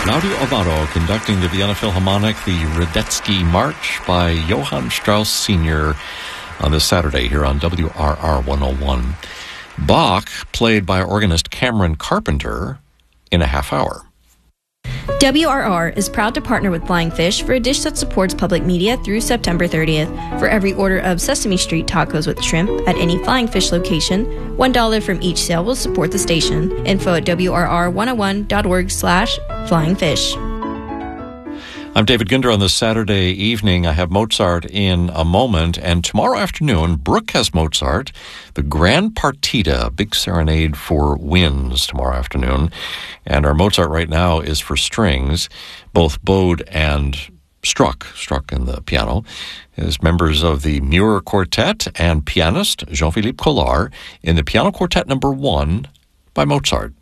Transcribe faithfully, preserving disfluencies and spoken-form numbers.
Claudio Abbado conducting the Vienna Philharmonic, the Radetzky March by Johann Strauss Senior on this Saturday here on W R R one oh one. Bach, played by organist Cameron Carpenter, in a half hour. W R R is proud to partner with Flying Fish for a dish that supports public media through September thirtieth. For every order of Sesame Street tacos with shrimp at any Flying Fish location, one dollar from each sale will support the station. Info at W R R one oh one dot org slash Flying Fish. I'm David Ginder on this Saturday evening. I have Mozart in a moment, and tomorrow afternoon, Brooke has Mozart, the Grand Partita, big serenade for winds tomorrow afternoon. And our Mozart right now is for strings, both bowed and struck, struck in the piano, as members of the Muir Quartet and pianist Jean-Philippe Collard in the Piano Quartet number one by Mozart.